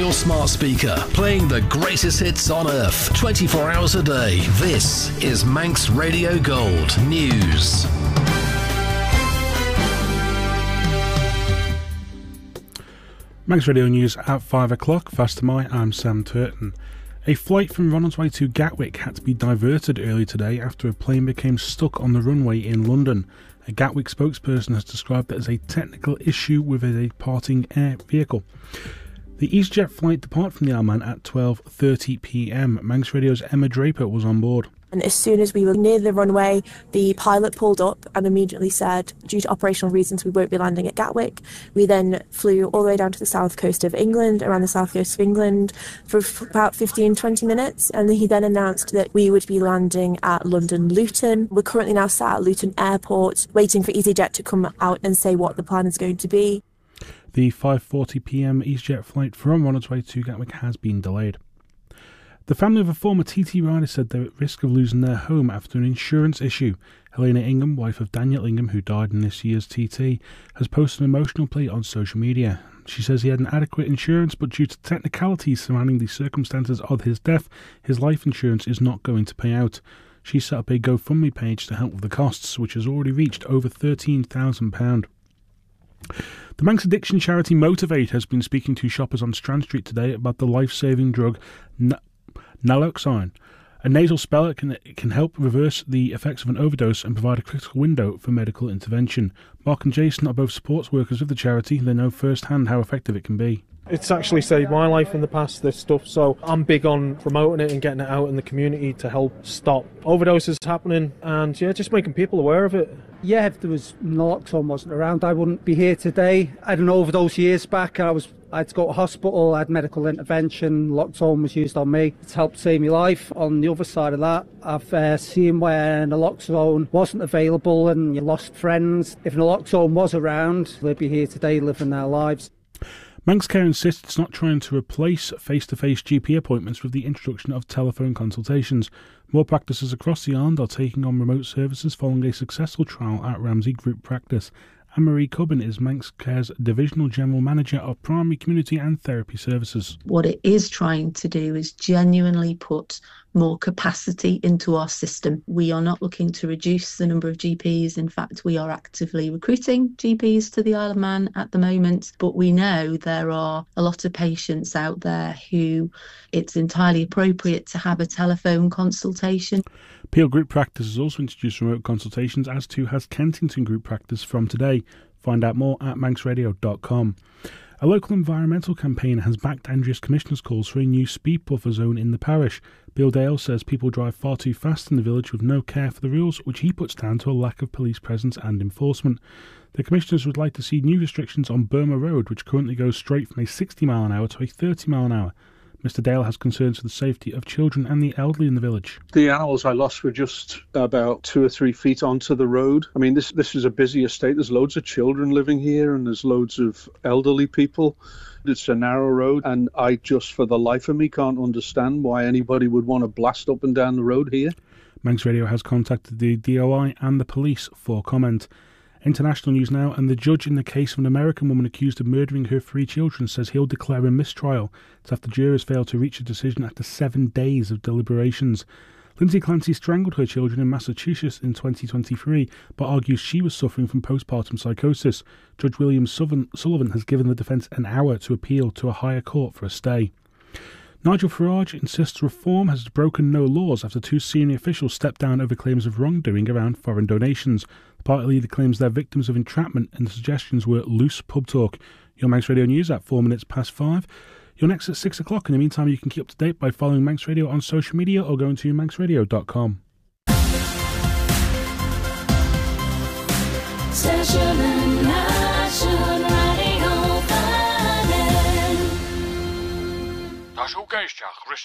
your smart speaker, playing the greatest hits on earth, 24 hours a day. This is Manx Radio Gold News. Manx Radio News at 5 o'clock. Fast to my, I'm Sam Turton. A flight from Ronaldsway to Gatwick had to be diverted early today after a plane became stuck on the runway in London. A Gatwick spokesperson has described it as a technical issue with a departing air vehicle. The EasyJet flight departed from the Isle of Man at 12:30 p.m. Manx Radio's Emma Draper was on board. And as soon as we were near the runway, the pilot pulled up and immediately said, due to operational reasons, we won't be landing at Gatwick. We then flew all the way down to the south coast of England, around the south coast of England, for about 15-20 minutes. And he then announced that we would be landing at London Luton. We're currently now sat at Luton Airport, waiting for EasyJet to come out and say what the plan is going to be. The 5:40 p.m. EasyJet flight from Ronaldsway to Gatwick has been delayed. The family of a former TT rider said they're at risk of losing their home after an insurance issue. Helena Ingham, wife of Daniel Ingham, who died in this year's TT, has posted an emotional plea on social media. She says he had an adequate insurance, but due to technicalities surrounding the circumstances of his death, his life insurance is not going to pay out. She set up a GoFundMe page to help with the costs, which has already reached over £13,000. The Manx addiction charity Motivate has been speaking to shoppers on Strand Street today about the life-saving drug naloxone. A nasal spell can help reverse the effects of an overdose and provide a critical window for medical intervention. Mark and Jason are both sports workers of the charity. They know firsthand how effective it can be. It's actually saved my life in the past, this stuff, so I'm big on promoting it and getting it out in the community to help stop overdoses happening and just making people aware of it. Yeah, if there was naloxone wasn't around, I wouldn't be here today. I had an overdose years back. I had to go to hospital, I had medical intervention, naloxone was used on me. It's helped save my life. On the other side of that, I've seen where naloxone wasn't available and you lost friends. If naloxone was around, they'd be here today living their lives. Manx Care insists it's not trying to replace face-to-face GP appointments with the introduction of telephone consultations. More practices across the island are taking on remote services following a successful trial at Ramsey Group Practice. Anne-Marie Cubbin is Manx Care's Divisional General Manager of Primary, Community and Therapy Services. What it is trying to do is genuinely put more capacity into our system. We are not looking to reduce the number of GPs. In fact, we are actively recruiting GPs to the Isle of Man at the moment, but we know there are a lot of patients out there who it's entirely appropriate to have a telephone consultation. Peel Group Practice has also introduced remote consultations, as too has Kensington Group Practice from today. Find out more at manxradio.com. A local environmental campaign has backed Andreas Commissioner's calls for a new speed buffer zone in the parish. Bill Dale says people drive far too fast in the village with no care for the rules, which he puts down to a lack of police presence and enforcement. The Commissioners would like to see new restrictions on Burma Road, which currently goes straight from a 60 mile an hour to a 30 mile an hour. Mr Dale has concerns for the safety of children and the elderly in the village. The animals I lost were just about 2 or 3 feet onto the road. I mean, this is a busy estate. There's loads of children living here and there's loads of elderly people. It's a narrow road and I just, for the life of me, can't understand why anybody would want to blast up and down the road here. Manx Radio has contacted the DOI and the police for comment. International news now, and the judge in the case of an American woman accused of murdering her 3 children says he'll declare a mistrial. It's after jurors failed to reach a decision after 7 days of deliberations. Lindsay Clancy strangled her children in Massachusetts in 2023, but argues she was suffering from postpartum psychosis. Judge William Sullivan has given the defence an hour to appeal to a higher court for a stay. Nigel Farage insists reform has broken no laws after 2 senior officials stepped down over claims of wrongdoing around foreign donations. The party leader claims they're victims of entrapment and the suggestions were loose pub talk. Your Manx Radio News at 4 minutes past 5. You're next at 6 o'clock. In the meantime, you can keep up to date by following Manx Radio on social media or going to manxradio.com. Tá seo géisteach